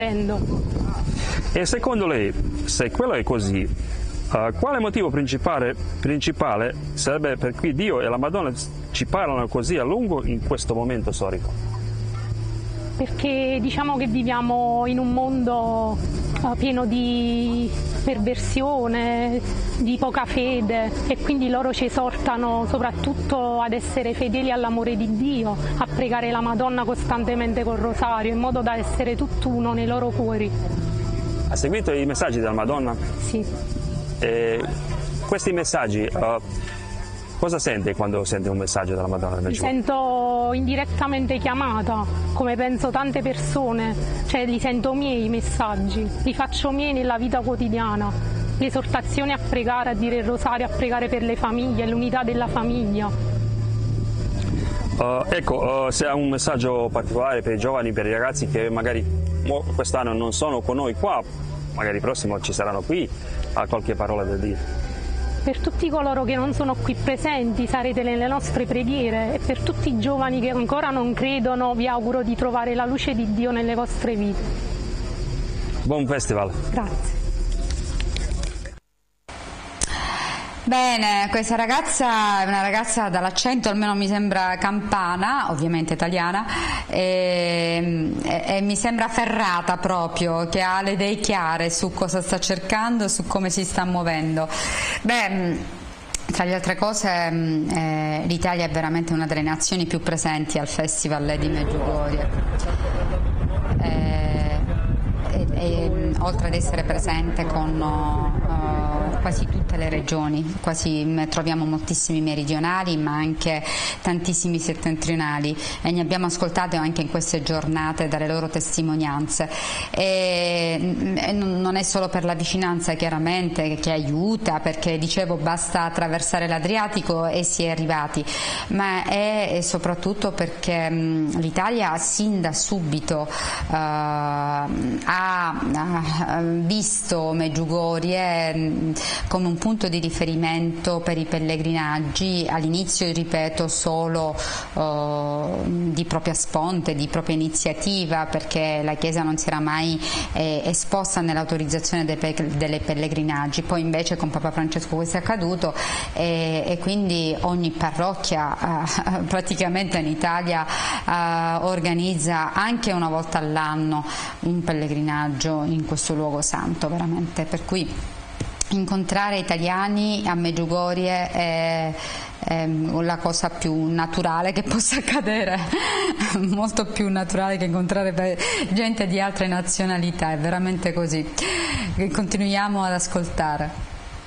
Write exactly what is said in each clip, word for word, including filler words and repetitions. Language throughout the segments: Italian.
E secondo lei, se quello è così, uh, quale motivo principale, principale sarebbe per cui Dio e la Madonna ci parlano così a lungo in questo momento storico? Perché diciamo che viviamo in un mondo uh, pieno di perversione, di poca fede, e quindi loro ci esortano soprattutto ad essere fedeli all'amore di Dio, a pregare la Madonna costantemente col rosario in modo da essere tutt'uno nei loro cuori. Ha seguito i messaggi della Madonna? Sì. E questi messaggi, uh, cosa sente quando sente un messaggio della Madonna? Mi sento indirettamente chiamata, come penso tante persone, cioè li sento miei i messaggi, li faccio miei nella vita quotidiana, l'esortazione a pregare, a dire il rosario, a pregare per le famiglie, l'unità della famiglia. Uh, ecco, uh, se ha un messaggio particolare per i giovani, per i ragazzi che magari quest'anno non sono con noi qua, magari il prossimo ci saranno qui, ha qualche parola da dire? Per tutti coloro che non sono qui presenti, sarete nelle nostre preghiere, e per tutti i giovani che ancora non credono vi auguro di trovare la luce di Dio nelle vostre vite. Buon festival. Grazie. Bene, questa ragazza è una ragazza dall'accento, almeno mi sembra campana, ovviamente italiana, e, e, e mi sembra ferrata proprio, che ha le idee chiare su cosa sta cercando, su come si sta muovendo. Beh, tra le altre cose, eh, l'Italia è veramente una delle nazioni più presenti al Festival di Medjugorje. Eh, e, e, oltre ad essere presente con uh, quasi tutte le regioni, quasi troviamo moltissimi meridionali ma anche tantissimi settentrionali, e ne abbiamo ascoltato anche in queste giornate dalle loro testimonianze. E, e non è solo per la vicinanza chiaramente che aiuta, perché dicevo basta attraversare l'Adriatico e si è arrivati, ma è soprattutto perché l'Italia sin da subito uh, ha, ha visto Medjugorje come un punto di riferimento per i pellegrinaggi, all'inizio ripeto solo uh, di propria sponte, di propria iniziativa, perché la Chiesa non si era mai eh, esposta nell'autorizzazione dei, delle pellegrinaggi. Poi invece con Papa Francesco questo è accaduto, e, e quindi ogni parrocchia uh, praticamente in Italia uh, organizza anche una volta all'anno un pellegrinaggio in questo luogo santo, veramente, per cui incontrare italiani a Medjugorje è, è la cosa più naturale che possa accadere, molto più naturale che incontrare gente di altre nazionalità, è veramente così. Continuiamo ad ascoltare.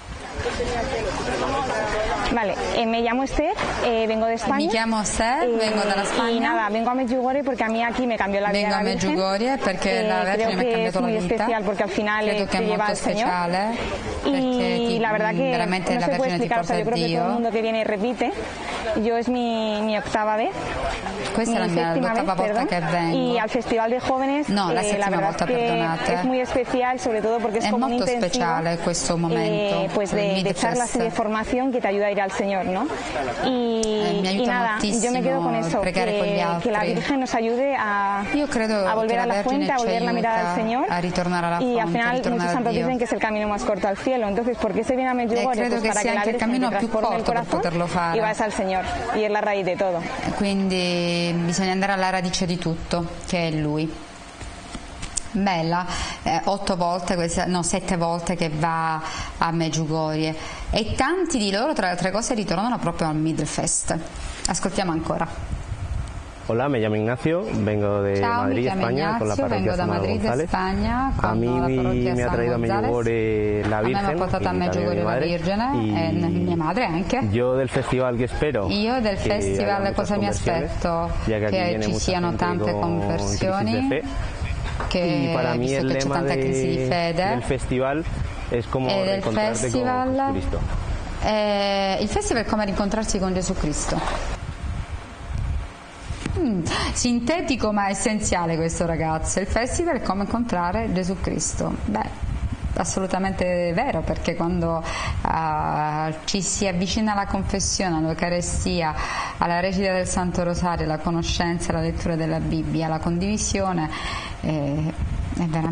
Vale, eh, me llamo Esther, eh, vengo de España. Mi chiamo Esther, eh, vengo dalla Spagna. Y nada, vengo a Medjugorje porque a mí aquí me cambió la vida. Vengo a Medjugorje perché eh, la Vergine mi ha cambiato la vita. Creo que es muy especial porque al final Credo te lleva al Señor. Y la verdad que veramente no la se puede Vergine ti explicar, o sea, yo creo que todo el mundo que viene repite. Yo es mi, mi octava vez. Questa è la mia l'ottava volta che vengo. Y al Festival de Jóvenes, no, la, eh, la verdad volta, que perdonate. es muy especial, sobre todo porque es, es como un molto intensivo, speciale questo momento, eh, pues de, de charlas y de formación que te ayuda a ir al Señor, ¿no? Y, eh, y nada, yo me quedo con eso, que, que la Virgen nos ayude a, Io credo a volver che a la, la fuente, a volver la mirada al Señor, a ritornare alla fonte, y al final muchos santos dicen que es el camino más corto al cielo. Entonces, ¿por qué se viene a Medjugorje? Pues para que la Virgen te trasforme el corazón y vas al Señor, y es la raíz de todo. Quindi bisogna andare alla radice di tutto, che è Lui. Bella, eh, otto volte, no, sette volte che va a Medjugorje, e tanti di loro, tra le altre cose, ritornano proprio al Middelfest. Ascoltiamo ancora. Hola, me llamo Ignacio, vengo de Ciao, Madrid, España, Ignacio, con la parroquia San Madrid, González. Spagna, a mí me ha traído a Medjugorje la Virgen, a me mi ha portato a Medjugorje la Vergine e mia madre anche. Io del festival che spero. Io del festival cosa mi aspetto? Che ci siano tante conversioni, che para mí el visto che c'è lema tanta crisi di fede. Del festival es como e del festival, con Cristo. Eh, il festival è come rincontrarsi con Gesù Cristo. Mm, sintetico ma essenziale questo ragazzo. Il festival è come incontrare Gesù Cristo. Beh, assolutamente vero, perché quando uh, ci si avvicina alla confessione, all'Eucarestia, alla recita del Santo Rosario, alla conoscenza, alla lettura della Bibbia, alla condivisione, eh, è veramente